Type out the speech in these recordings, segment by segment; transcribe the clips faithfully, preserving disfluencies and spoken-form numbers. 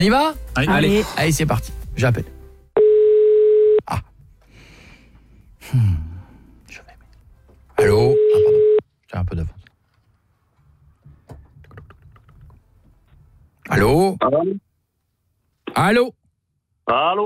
On y va ? Allez, allez, allez. allez, c'est parti. J'appelle. Ah. Hmm. Je vais. Allô ? Ah pardon. J'ai un peu d'avance. Allô ? Allô ? Allô ? Allô ?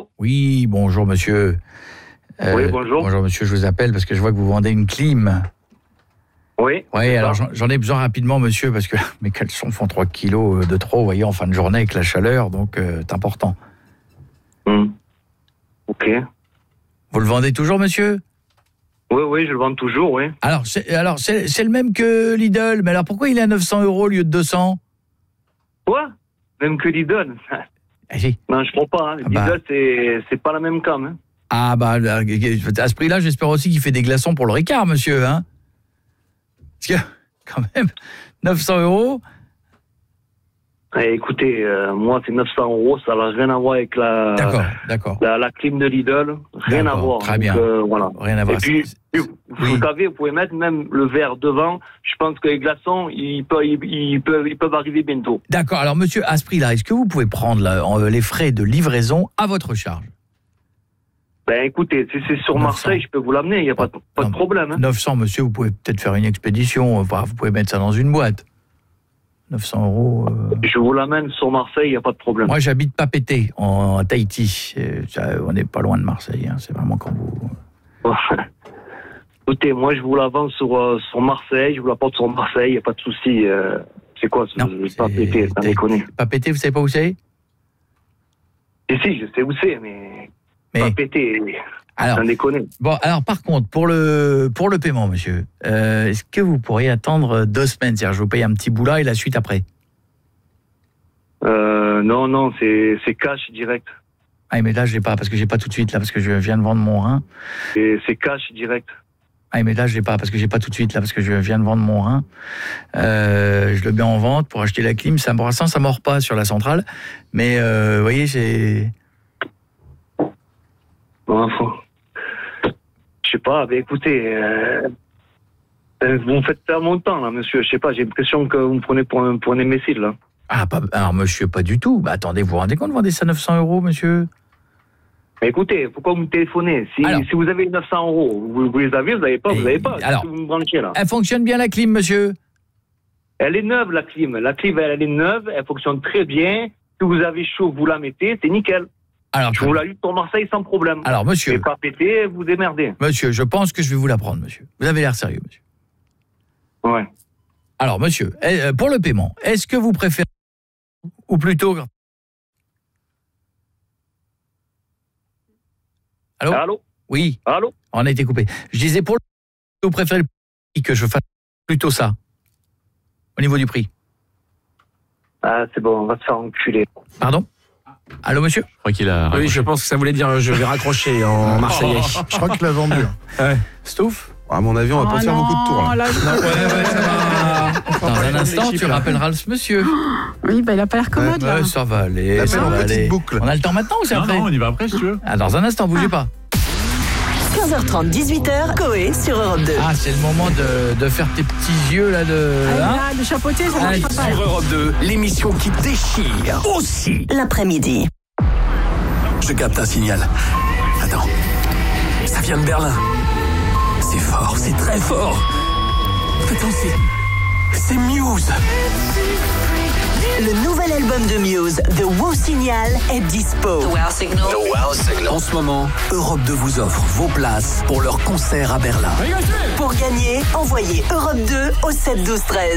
Oui, bonjour monsieur. Euh, Oui, bonjour. Bonjour monsieur, je vous appelle parce que je vois que vous vendez une clim. Oui. Oui, alors j'en, j'en ai besoin rapidement monsieur parce que mes caleçons font trois kilos de trop, vous voyez, en fin de journée avec la chaleur, donc euh, c'est important. Hmm. Ok. Vous le vendez toujours monsieur ? Oui, oui, je le vends toujours, oui. Alors, c'est, alors c'est, c'est le même que Lidl, mais alors pourquoi il est à neuf cents euros au lieu de deux cents ? Quoi ? Même que Lidl. Allez. Non, je crois pas. Hein. Ah bah. Lidl, c'est, c'est pas la même cam. Hein. Ah bah, à ce prix-là, j'espère aussi qu'il fait des glaçons pour le Ricard, monsieur, hein ? Parce que, quand même, neuf cents euros. Eh, écoutez, euh, moi, c'est neuf cents euros, ça n'a rien à voir avec la, D'accord, d'accord. la, la clim de Lidl. Rien D'accord, à voir. très Donc, bien. Euh, voilà. Rien à voir. Et puis, C'est- vous oui. savez, vous pouvez mettre même le verre devant. Je pense que les glaçons, ils peuvent, ils, ils peuvent, ils peuvent arriver bientôt. D'accord, alors monsieur, à ce prix-là, est-ce que vous pouvez prendre là, euh, les frais de livraison à votre charge ? Ben écoutez, si c'est sur neuf cents. Marseille, je peux vous l'amener, il n'y a pas, de- pas Non, de problème. Hein. neuf cents, monsieur, vous pouvez peut-être faire une expédition, enfin, vous pouvez mettre ça dans une boîte. neuf cents euros... Euh... Je vous l'amène sur Marseille, il n'y a pas de problème. Moi, j'habite Papeete, en Tahiti. Euh, ça, on n'est pas loin de Marseille, hein, c'est vraiment quand vous... Écoutez, moi je vous la vends sur, euh, sur Marseille, je vous la porte sur Marseille, il n'y a pas de souci. Euh, c'est quoi ce Non, pas pété, ça déconne. Papeete, vous savez pas où c'est ? Et si, je sais où c'est, mais, Mais... pas pété, Alors, ça déconne. bon, alors par contre, pour le, pour le paiement, monsieur, euh, est-ce que vous pourriez attendre deux semaines ? C'est-à-dire, je vous paye un petit bout là et la suite après. Euh, non, non, c'est, c'est cash direct. Ah, mais là, je l'ai pas, parce que j'ai pas tout de suite, là, parce que je viens de vendre mon rein. C'est, c'est cash direct. Ah, mais là, je l'ai pas, parce que j'ai pas tout de suite, là, parce que je viens de vendre mon rein. Euh, je le mets en vente pour acheter la clim. Ça, pour l'instant, ça mord pas sur la centrale. Mais, euh, vous voyez, c'est... Bon, enfin, je sais pas, mais écoutez, euh, vous me faites perdre mon temps, là, monsieur. Je sais pas, j'ai l'impression que vous me prenez pour un, pour un imbécile, là. Ah, pas, alors, monsieur, pas du tout. Bah, attendez, vous vous rendez compte, vous vendez ça neuf cents euros, monsieur ? Mais écoutez, pourquoi vous me téléphonez ? Si, Alors, si vous avez neuf cents euros, vous, vous les avez, vous n'avez pas, vous n'avez pas. alors, Qu'est-ce que vous me branchez, là ? Elle fonctionne bien, la clim, monsieur ? Elle est neuve, la clim. La clim, elle, elle est neuve, elle fonctionne très bien. Si vous avez chaud, vous la mettez, c'est nickel. Alors, Je vous la lutte pour Marseille sans problème. alors monsieur, Et pas péter, vous démerdez. monsieur, je pense que je vais vous la prendre, monsieur. Vous avez l'air sérieux, monsieur. Ouais. Alors, monsieur, eh, pour le paiement, est-ce que vous préférez ou plutôt... Allô ? Allô ? Oui, Allô ? on a été coupé. Je disais, pour le... vous préférez que je fasse plutôt ça, au niveau du prix. Ah, c'est bon, on va se faire enculer. Pardon ? Allô, monsieur ? Je crois qu'il a... Oui, je pense que ça voulait dire je vais raccrocher en marseillais. Je crois qu'il l'a vendu. Ouais. Stouff ? À mon avis, on va pas faire beaucoup de tours. Là. Là, je- Ouais, ouais, ça va. Dans un instant, tu rappelleras ce monsieur. Oui, bah, il a pas l'air commode, là. Ouais, ça va aller, L'appel ça en va petite aller. boucle. On a le temps maintenant ou c'est Non, après ? non, on y va après si tu veux. Ah, dans un instant, bougez pas. quinze heures trente, dix-huit heures, Coé sur Europe deux. Ah, c'est le moment de, de faire tes petits yeux là de... Allez, hein là, le chapeauté, ça marche Allez, pas. Sur Europe deux, l'émission qui déchire aussi. L'après-midi. Je capte un signal. Attends. Ça vient de Berlin. C'est fort, c'est très fort. Attends, c'est... C'est Muse. Le nouvel album de Muse, The Wow Signal, est dispo. Wow Signal. The Wow Signal. En ce moment, Europe deux vous offre vos places pour leur concert à Berlin. Pour gagner, envoyez Europe deux au sept douze treize.